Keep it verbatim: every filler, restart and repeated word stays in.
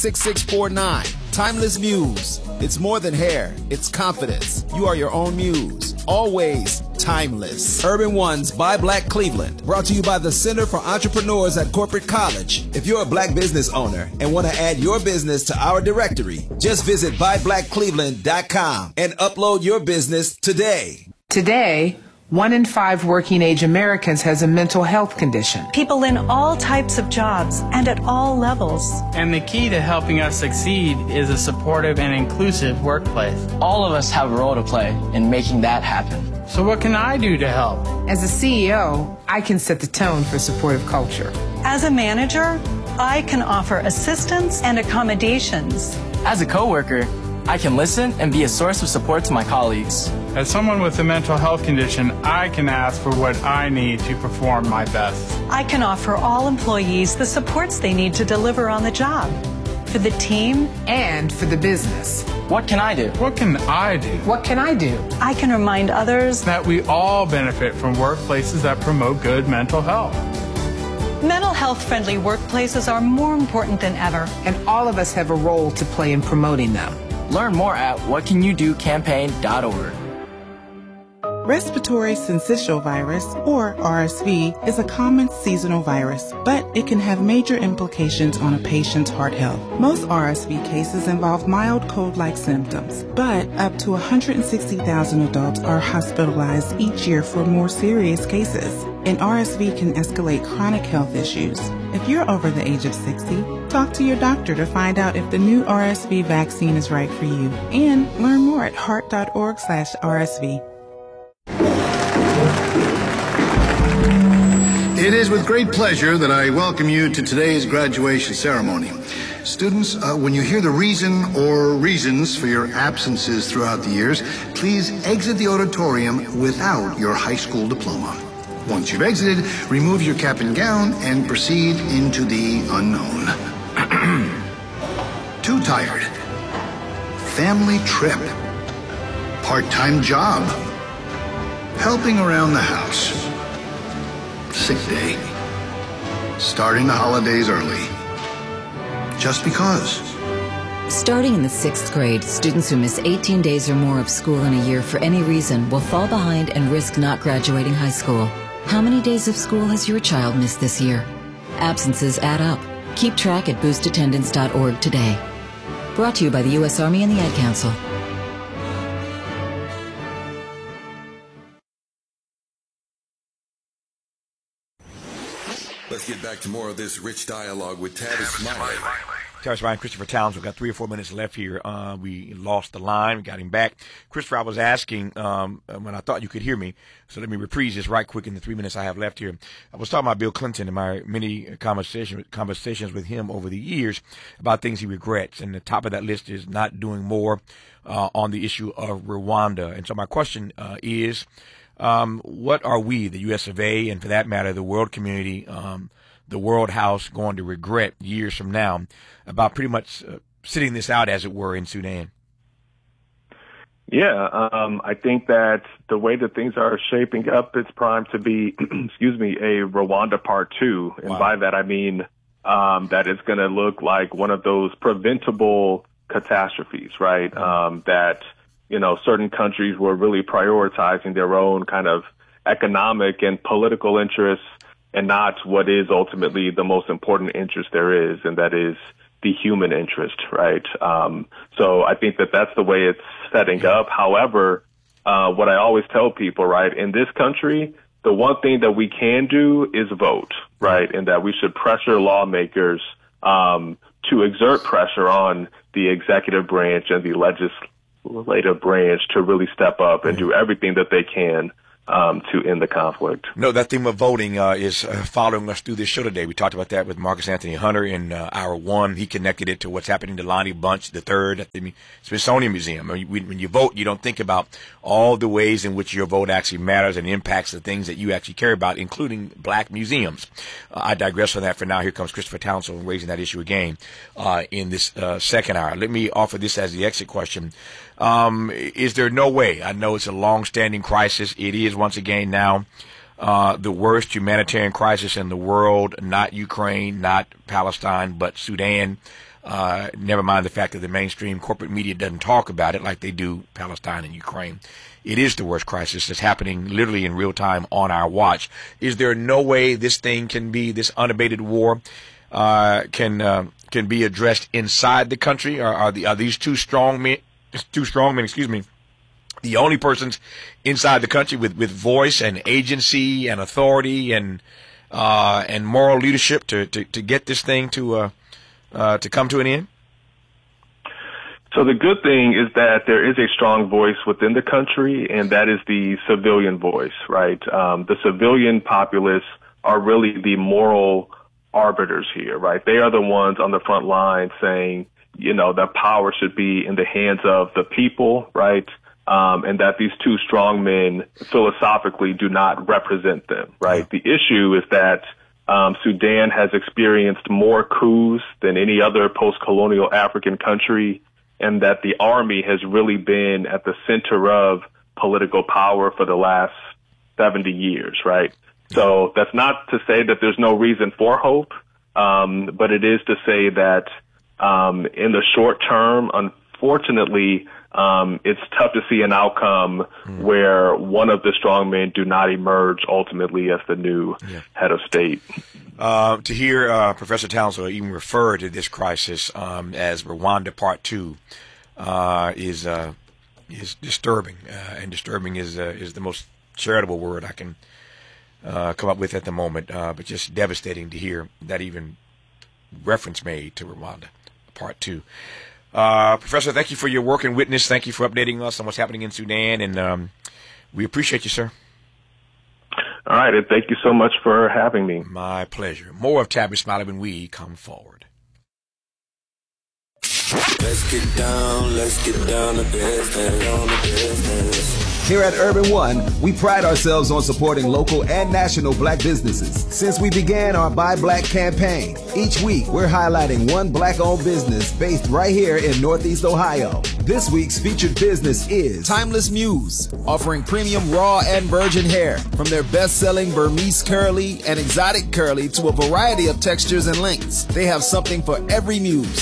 six six four nine. Timeless Muse. It's more than hair. It's confidence. You are your own muse. Always timeless. Urban One's Buy Black Cleveland. Brought to you by the Center for Entrepreneurs at Corporate College. If you're a black business owner and want to add your business to our directory, just visit buy black cleveland dot com and upload your business today. Today, one in five working-age Americans has a mental health condition. People in all types of jobs and at all levels. And the key to helping us succeed is a supportive and inclusive workplace. All of us have a role to play in making that happen. So what can I do to help? As a C E O, I can set the tone for supportive culture. As a manager, I can offer assistance and accommodations. As a coworker, I can listen and be a source of support to my colleagues. As someone with a mental health condition, I can ask for what I need to perform my best. I can offer all employees the supports they need to deliver on the job, for the team and for the business. What can I do? What can I do? What can I do? I can remind others that we all benefit from workplaces that promote good mental health. Mental health-friendly workplaces are more important than ever. And all of us have a role to play in promoting them. Learn more at what can you do campaign dot org. Respiratory syncytial virus, or R S V, is a common seasonal virus, but it can have major implications on a patient's heart health. Most R S V cases involve mild cold-like symptoms, but up to one hundred sixty thousand adults are hospitalized each year for more serious cases. And R S V can escalate chronic health issues. If you're over the age of sixty, talk to your doctor to find out if the new R S V vaccine is right for you. And learn more at heart dot org slash R S V. It is with great pleasure that I welcome you to today's graduation ceremony. Students, uh, when you hear the reason or reasons for your absences throughout the years, please exit the auditorium without your high school diploma. Once you've exited, remove your cap and gown and proceed into the unknown. Too tired. Family trip. Part-time job. Helping around the house. Sick day. Starting the holidays early. Just because. Starting in the sixth grade, students who miss eighteen days or more of school in a year for any reason will fall behind and risk not graduating high school. How many days of school has your child missed this year? Absences add up. Keep track at boost attendance dot org today. Brought to you by the U S Army and the Ad Council. Let's get back to more of this rich dialogue with Tavis Smiley. Tavis Smiley, Christopher Towns. We've got three or four minutes left here. Uh, we lost the line. We got him back. Christopher, I was asking um, when I thought you could hear me, so let me reprise this right quick in the three minutes I have left here. I was talking about Bill Clinton and my many conversation, conversations with him over the years about things he regrets. And the top of that list is not doing more uh, on the issue of Rwanda. And so my question uh, is, Um, what are we, the U S of A, and for that matter, the world community, um, the World House, going to regret years from now about pretty much uh, sitting this out, as it were, in Sudan? Yeah, um, I think that the way that things are shaping up, it's primed to be, excuse me, a Rwanda Part Two. And wow. By that, I mean um, that it's going to look like one of those preventable catastrophes, right? Um, that you know, certain countries were really prioritizing their own kind of economic and political interests and not what is ultimately the most important interest there is, and that is the human interest, right? Um, so I think that that's the way it's setting up. However, uh, what I always tell people, right, in this country, the one thing that we can do is vote, right, and that we should pressure lawmakers um, to exert pressure on the executive branch and the legislative legislative branch to really step up and do everything that they can um, to end the conflict. No, that theme of voting uh, is uh, following us through this show today. We talked about that with Marcus Anthony Hunter in uh, hour one. He connected it to what's happening to Lonnie Bunch the third at the Smithsonian Museum. When you vote, you don't think about all the ways in which your vote actually matters and impacts the things that you actually care about, including black museums. Uh, I digress on that for now. Here comes Christopher Townsend raising that issue again uh, in this uh, second hour. Let me offer this as the exit question. Um, is there no way? I know it's a long-standing crisis. It is, once again, now uh, the worst humanitarian crisis in the world, not Ukraine, not Palestine, but Sudan. Uh, never mind the fact that the mainstream corporate media doesn't talk about it like they do Palestine and Ukraine. It is the worst crisis that's happening literally in real time on our watch. Is there no way this thing can be, this unabated war, uh, can uh, can be addressed inside the country? Are, are, the, are these two strong men, two strong men, excuse me, the only persons inside the country with, with voice and agency and authority and uh, and moral leadership to, to, to get this thing to uh, uh, to come to an end? So the good thing is that there is a strong voice within the country, and that is the civilian voice, right? Um, the civilian populace are really the moral arbiters here, right? They are the ones on the front line saying, you know, that power should be in the hands of the people, right? Um, and that these two strong men philosophically do not represent them, right? The issue is that um, Sudan has experienced more coups than any other post-colonial African country, and that the army has really been at the center of political power for the last seventy years, right? So that's not to say that there's no reason for hope, um, but it is to say that um, in the short term, unfortunately, um, it's tough to see an outcome mm. where one of the strongmen do not emerge ultimately as the new yeah. head of state. Uh, to hear uh, Professor Townsend even refer to this crisis um, as Rwanda Part Two uh, is uh, is disturbing, uh, and disturbing is uh, is the most charitable word I can uh, come up with at the moment. Uh, but just devastating to hear that even reference made to Rwanda Part Two. Uh, Professor, thank you for your work and witness. Thank you for updating us on what's happening in Sudan, and um, we appreciate you, sir. All right, and thank you so much for having me. My pleasure. More of Tavis Smiley when we come forward. Let's get down, let's get down to business, on the business. Here at Urban One, we pride ourselves on supporting local and national black businesses. Since we began our Buy Black campaign, each week we're highlighting one black-owned business based right here in Northeast Ohio. This week's featured business is Timeless Muse, offering premium raw and virgin hair, from their best-selling Burmese curly and exotic curly to a variety of textures and lengths. They have something for every muse.